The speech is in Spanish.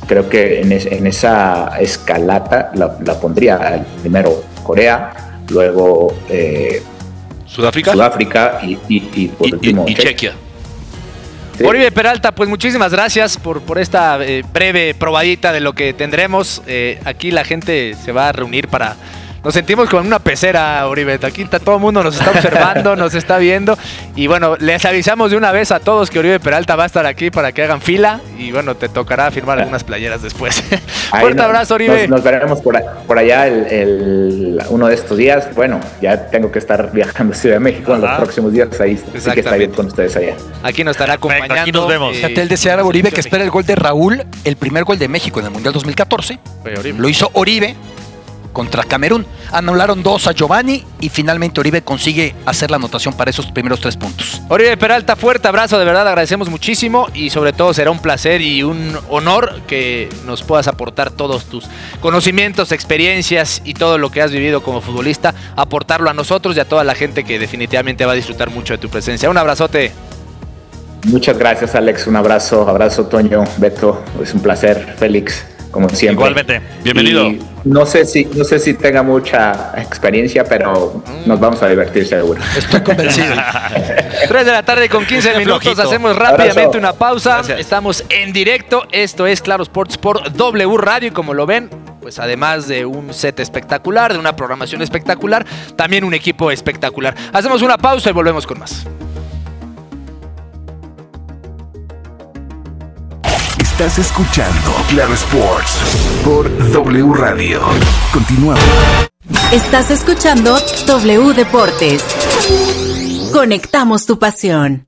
creo que en esa escalata la pondría primero Corea, luego Sudáfrica y por último Chequia. Sí. Oribe Peralta, pues muchísimas gracias por esta breve probadita de lo que tendremos. Aquí la gente se va a reunir para... Nos sentimos como en una pecera, Oribe. Aquí todo el mundo nos está observando, nos está viendo. Y bueno, les avisamos de una vez a todos que Oribe Peralta va a estar aquí para que hagan fila. Y bueno, te tocará firmar algunas playeras después. Fuerte abrazo, Oribe. Nos veremos por allá uno de estos días. Bueno, ya tengo que estar viajando a Ciudad de México en los próximos días. Ahí sí que estaré con ustedes allá. Aquí nos estará acompañando. Aquí nos vemos. Fíjate, el desear a Oribe que espera el gol de Raúl, el primer gol de México en el Mundial 2014. Lo hizo Oribe contra Camerún. Anularon 2 a Giovanni y finalmente Oribe consigue hacer la anotación para esos primeros 3 puntos. Oribe Peralta, fuerte abrazo, de verdad agradecemos muchísimo y sobre todo será un placer y un honor que nos puedas aportar todos tus conocimientos, experiencias y todo lo que has vivido como futbolista, aportarlo a nosotros y a toda la gente que definitivamente va a disfrutar mucho de tu presencia. Un abrazote. Muchas gracias, Alex. Un abrazo, Toño, Beto. Es un placer, Félix. Como siempre. Igualmente, bienvenido. Y no sé si tenga mucha experiencia, pero nos vamos a divertir seguro. Estoy convencido. 3 de la tarde con 15 minutos, flojito. Hacemos rápidamente Abrazo. una pausa. Gracias. Estamos en directo, esto es Claro Sports por W Radio y como lo ven, pues además de un set espectacular, de una programación espectacular, también un equipo espectacular. Hacemos una pausa y volvemos con más. Estás escuchando Claro Sports por W Radio. Continuamos. Estás escuchando W Deportes. Conectamos tu pasión.